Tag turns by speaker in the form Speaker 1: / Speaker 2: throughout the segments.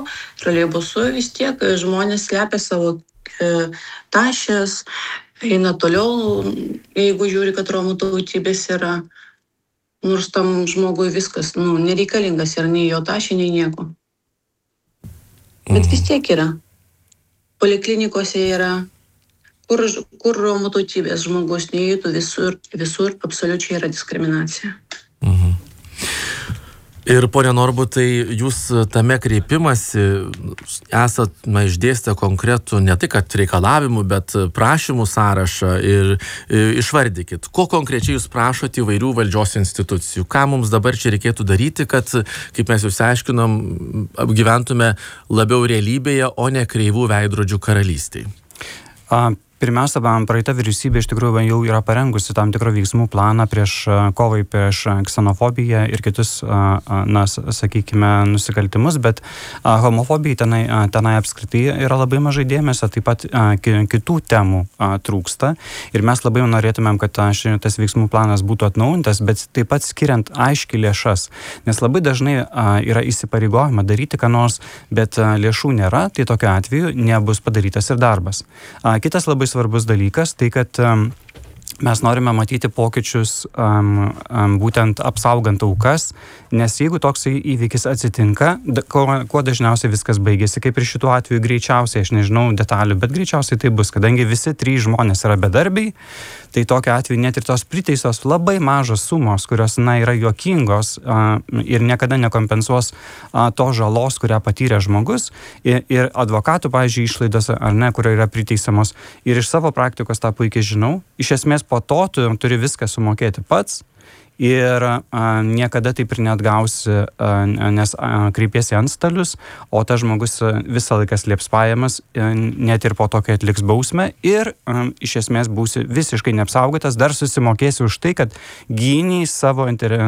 Speaker 1: troleibusu, vis tiek žmonės slepia savo tašės, eina toliau, jeigu žiūri, kad romų tautybės yra. Nors tam žmogui viskas, nereikalingas yra nei jo tašė, nei nieko. Bet vis tiek yra. Poliklinikose yra, kur romų tautybės žmogus neįtų, visur absoliučiai yra diskriminacija.
Speaker 2: Ir ponia Norbutai, jūs tame kreipimasi esat išdėstę konkretų ne tai, kad reikalavimų, bet prašymų sąrašą ir išvardykit, ko konkrečiai jūs prašote įvairių valdžios institucijų, ką mums dabar čia reikėtų daryti, kad, kaip mes jūs aiškinom, apgyventume labiau realybėje, o ne kreivų veidrodžių karalystėje.
Speaker 3: Pirmiausia, praeita vyriausybė iš tikrųjų jau yra parengusi tam tikrą veiksmų planą kovai prieš ksenofobiją ir kitus, sakykime, nusikaltimus, bet homofobijai tenai apskritai yra labai mažai dėmesio, taip pat kitų temų trūksta ir mes labai norėtumėm, kad tas veiksmų planas būtų atnaujintas, bet taip pat skiriant aiškiai lėšas, nes labai dažnai yra įsipareigojama daryti ką nors, bet lėšų nėra, tai tokiu atveju nebus padarytas ir darbas. Kitas labai svarbus dalykas, tai kad mes norime matyti pokyčius būtent apsaugant aukas, nes jeigu toks įvykis atsitinka, kuo dažniausiai viskas baigėsi, kaip ir šituo atveju greičiausiai, aš nežinau detalių, bet greičiausiai tai bus, kadangi visi 3 žmonės yra bedarbiai, tai tokiu atveju net ir tos priteisos labai mažos sumos, kurios yra juokingos ir niekada nekompensuos to žalos, kurią patyrė žmogus ir advokatų, pavyzdžiui, išlaidos ar ne, kurio yra priteisiamos. Ir iš savo praktikos tą puikiai žinau. Iš esmės po to tu turi viską sumokėti pats ir niekada taip ir neatgausi, nes kreipiesi antstolius, o tas žmogus visą laiką slėps pajamas, net ir po to, kai atliks bausmę ir iš esmės būsi visiškai neapsaugotas, dar susimokėsi už tai, kad gyniai savo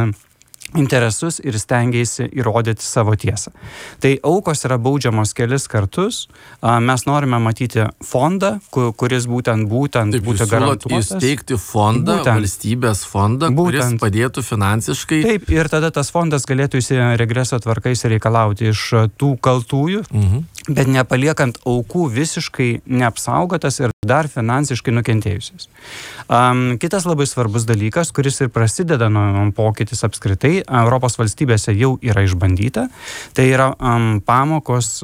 Speaker 3: interesus ir stengiasi įrodyti savo tiesą. Tai aukos yra baudžiamos kelis kartus. Mes norime matyti fondą, kuris būtent
Speaker 2: taip,
Speaker 3: būtų garantuotas.
Speaker 2: Įsteigti fondą, valstybės fondą, kuris padėtų finansiškai.
Speaker 3: Taip, ir tada tas fondas galėtų regreso tvarka reikalauti iš tų kaltųjų, bet nepaliekant aukų visiškai neapsaugotas ir dar finansiškai nukentėjusios. Kitas labai svarbus dalykas, kuris ir prasideda nuo pokytis apskritai, Europos valstybėse jau yra išbandyta, tai yra pamokos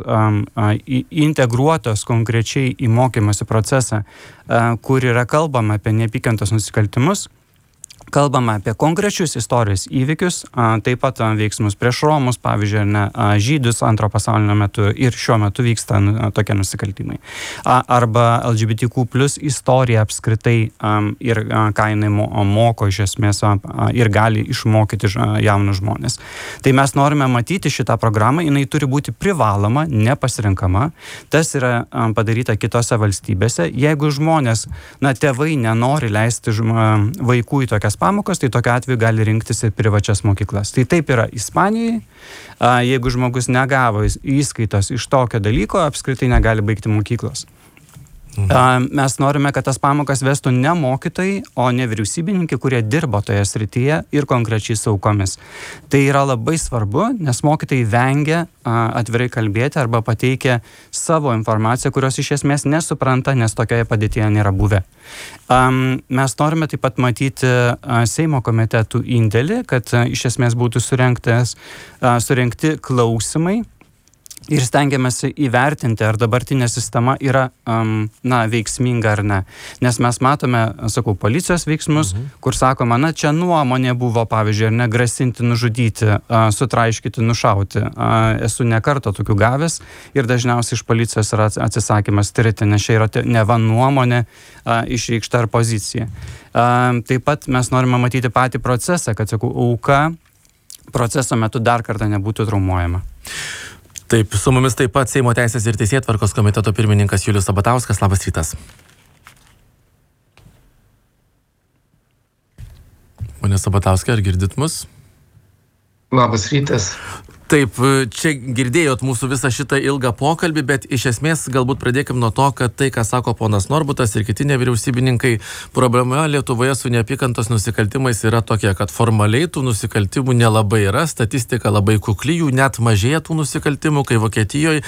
Speaker 3: integruotos konkrečiai į mokymosi procesą, kur yra kalbama apie neapykantos nusikaltimus, kalbame apie konkrečius istorijos įvykius, taip pat veiksmus prieš Romus, pavyzdžiui, žydus antro pasaulinio metu ir šiuo metu vyksta tokie nusikaltimai. Arba LGBTQ+ istorija apskritai ir ką jinai moko iš esmės ir gali išmokyti jaunus žmonės. Tai mes norime matyti šitą programą, jinai turi būti privaloma, nepasirinkama. Tas yra padaryta kitose valstybėse. Jeigu žmonės, tėvai nenori leisti vaikų į tokias pamokas, tai tokiu atveju gali rinktis ir privačias mokyklas. Tai taip yra Ispanijai. Jeigu žmogus negavo įskaitos iš tokio dalyko, apskritai negali baigti mokyklos. Mes norime, kad tas pamokas vestų ne mokytojai, o ne vyriausybininkai, kurie dirbo toje srityje ir konkrečiai su aukomis. Tai yra labai svarbu, nes mokytojai vengia atvirai kalbėti arba pateikia savo informaciją, kurios iš esmės nesupranta, nes tokioje padėtyje nėra buvę. Mes norime taip pat matyti Seimo komitetų indėlį, kad iš esmės būtų surengti klausimai. Ir stengiamės įvertinti, ar dabartinė sistema yra veiksminga ar ne. Nes mes matome, policijos veiksmus, kur sakoma, čia nuomonė buvo, pavyzdžiui, ar ne, grasinti, nužudyti, sutraiškyti, nušauti. Esu ne kartą tokių gavęs ir dažniausiai iš policijos yra atsisakymas tirti, nes čia yra neva nuomonė išreikšta ar pozicija. Taip pat mes norime matyti patį procesą, kad, auka proceso metu dar kartą nebūtų traumuojama.
Speaker 2: Taip, su mumis taip pat Seimo Teisės ir Teisėtvarkos komiteto pirmininkas Julius Sabatauskas. Labas rytas. Pone Sabatauskai, ar girdit mus?
Speaker 4: Labas rytas.
Speaker 2: Taip, čia girdėjot mūsų visą šitą ilgą pokalbį, bet iš esmės galbūt pradėkim nuo to, kad tai, ką sako ponas Norbutas ir kiti nevyriausybininkai, problema Lietuvoje su neapykantos nusikaltimais yra tokia, kad formaliai tų nusikaltimų nelabai yra, statistika labai kukli, jų net mažėja tų nusikaltimų, kai Vokietijoje